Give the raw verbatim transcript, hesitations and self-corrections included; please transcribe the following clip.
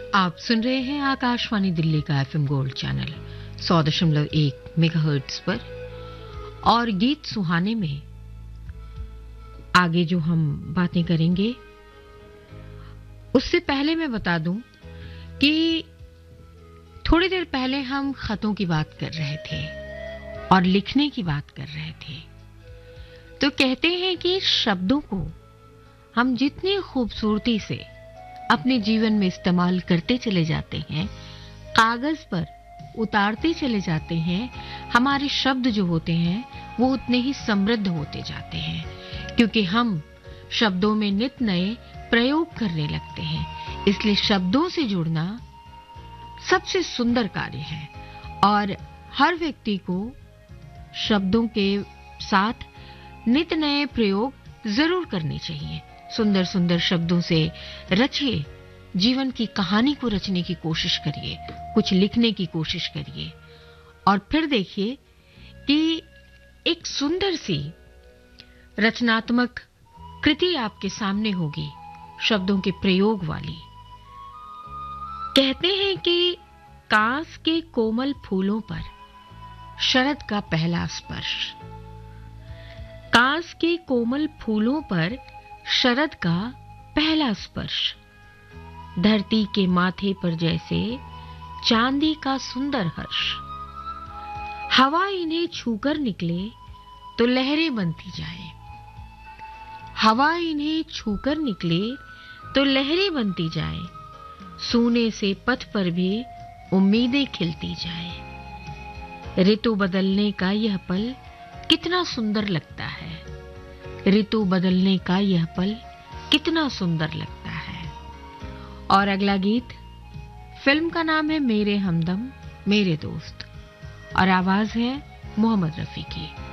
आप सुन रहे हैं आकाशवाणी दिल्ली का एफएम गोल्ड चैनल सौ दशमलव एक मेगाहर्ट्ज पर और गीत सुहाने में आगे जो हम बातें करेंगे उससे पहले मैं बता दूं कि थोड़ी देर पहले हम खतों की बात कर रहे थे और लिखने की बात कर रहे थे। तो कहते हैं कि शब्दों को हम जितनी खूबसूरती से अपने जीवन में इस्तेमाल करते चले जाते हैं, कागज पर उतारते चले जाते हैं, हमारे शब्द जो होते हैं वो उतने ही समृद्ध होते जाते हैं, क्योंकि हम शब्दों में नित नए प्रयोग करने लगते हैं। इसलिए शब्दों से जुड़ना सबसे सुंदर कार्य है और हर व्यक्ति को शब्दों के साथ नित नए प्रयोग जरूर करने चाहिए। सुंदर सुंदर शब्दों से रचिए, जीवन की कहानी को रचने की कोशिश करिए, कुछ लिखने की कोशिश करिए और फिर देखिए कि एक सुंदर सी रचनात्मक कृति आपके सामने होगी, शब्दों के प्रयोग वाली। कहते हैं कि कांस के कोमल फूलों पर शरद का पहला स्पर्श, कांस के कोमल फूलों पर शरद का पहला स्पर्श, धरती के माथे पर जैसे चांदी का सुंदर हर्ष, हवा इन्हें छूकर निकले तो लहरें बनती जाए, हवा इन्हें छूकर निकले तो लहरें बनती जाए, सूने से पथ पर भी उम्मीदें खिलती जाए। ऋतु बदलने का यह पल कितना सुंदर लगता है, ऋतु बदलने का यह पल कितना सुंदर लगता है। और अगला गीत, फिल्म का नाम है मेरे हमदम मेरे दोस्त और आवाज है मोहम्मद रफी की।